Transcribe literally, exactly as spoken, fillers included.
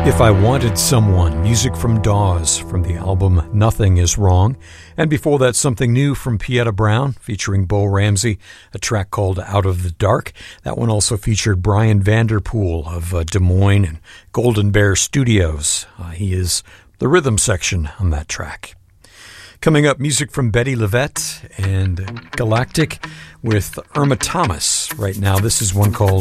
If I Wanted Someone, music from Dawes from the album Nothing Is Wrong. And before that, something new from Pietta Brown featuring Bo Ramsey, a track called Out of the Dark. That one also featured Brian Vanderpool of uh, Des Moines and Golden Bear Studios. Uh, he is the rhythm section on that track. Coming up, music from Betty Levette and Galactic with Irma Thomas. Right now, this is one called